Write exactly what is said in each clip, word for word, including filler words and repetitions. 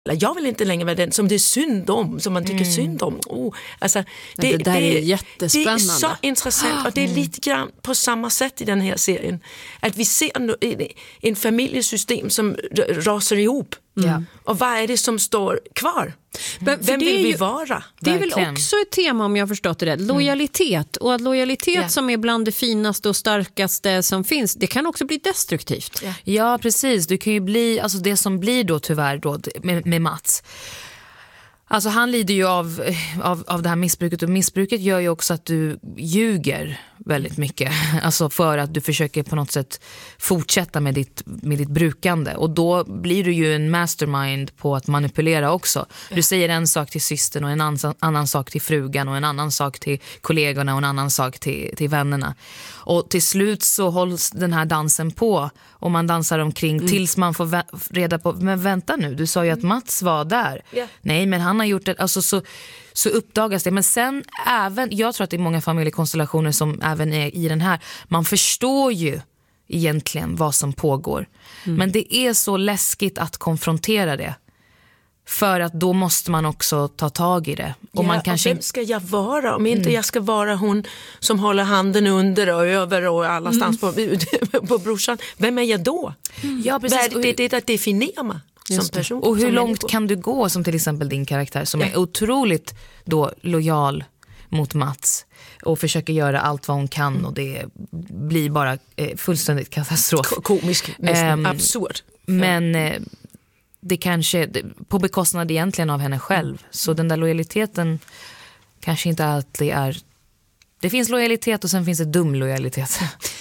Jag vill inte längre vara den som det är synd om, som man tycker mm. synd om. Oh, alltså, det, det där det, är jättespännande. Det är så intressant och det är lite grann på samma sätt i den här serien. Att vi ser en, en familjesystem som rasar ihop. Mm. Och vad är det som står kvar? Men, Vem vill ju, vi vara? Det är Verkligen. Väl också ett tema, om jag har förstått det rätt. Lojalitet. Mm. Och att lojalitet yeah. som är bland det finaste och starkaste som finns, det kan också bli destruktivt. Yeah. Ja, precis. Du kan ju bli, alltså det som blir då tyvärr då, med, med Mats. Alltså han lider ju av, av, av det här missbruket, och missbruket gör ju också att du ljuger väldigt mycket. Alltså för att du försöker på något sätt fortsätta med ditt, med ditt brukande. Och då blir du ju en mastermind på att manipulera också. Du säger en sak till systern och en annan, annan sak till frugan och en annan sak till kollegorna och en annan sak till, till vännerna. Och till slut så hålls den här dansen på och man dansar omkring mm. tills man får vä- reda på, men vänta nu, du sa ju att Mats var där. Yeah. Nej, men han har gjort det, alltså så, så uppdagas det. Men sen även, jag tror att det är många familjekonstellationer som även är i den här, man förstår ju egentligen vad som pågår. Mm. Men det är så läskigt att konfrontera det. För att då måste man också ta tag i det. Och ja, man kanske... och vem ska jag vara? Om inte mm. jag ska vara hon som håller handen under och över och allastans mm. på, på brorsan. Vem är jag då? Mm. Ja, precis. Det är det, det att definiera mig som person. Och hur som långt människor. Kan du gå, som till exempel din karaktär som ja. är otroligt då lojal mot Mats och försöker göra allt vad hon kan mm. och det blir bara eh, fullständigt katastrof. K- komisk, nästan um, absurd. Men... Eh, det kanske på bekostnad egentligen av henne själv. Så den där lojaliteten kanske inte alltid är... Det finns lojalitet och sen finns det dum lojalitet.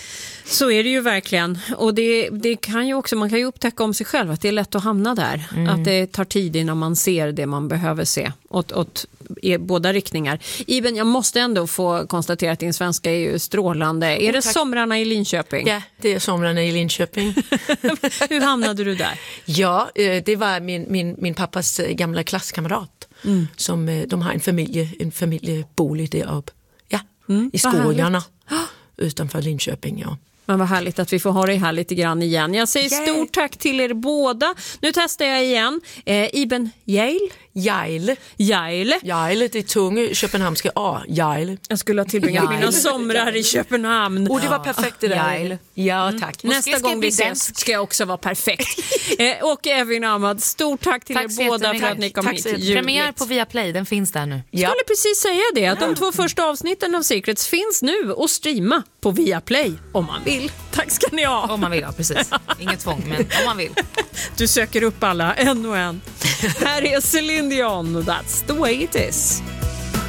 Så är det ju verkligen. Och det, det kan ju också, man kan ju upptäcka om sig själv att det är lätt att hamna där. Mm. Att det tar tid innan man ser det man behöver se. Åt, åt i båda riktningar. Iben, jag måste ändå få konstatera att din svenska är ju strålande. Är oh, det tack. somrarna i Linköping? Ja, det är somrarna i Linköping. Hur hamnade du där? Ja, det var min, min, min pappas gamla klasskamrat. Mm. Som, de har en familje, en familjebolig där uppe. Ja, mm. i skogarna. Utanför Linköping, ja. Men vad härligt att vi får ha dig här lite grann igen. Jag säger yeah. stort tack till er båda. Nu testar jag igen. Eh, Iben Jail. Jail. Jail. Jail, det är tunga köpenhamnska A. Jail. Jag skulle ha tillbringat mina somrar i Köpenhamn. Och det var perfekt det där. Jail. Ja, tack. Mm. Nästa gång vi ses ska jag också vara perfekt. eh, och Evin Ahmad, stort tack till tack er båda för att ni kom tack hit. Premiär på Viaplay, den finns där nu. Jag skulle precis säga det, att de två första avsnitten av Secrets finns nu och streama på Viaplay om man vill. Tack ska ni ha. Om man vill, ja, precis. Inget tvång, men om man vill. Du söker upp alla, en och en. Här är Celine Dion och That's the way it is.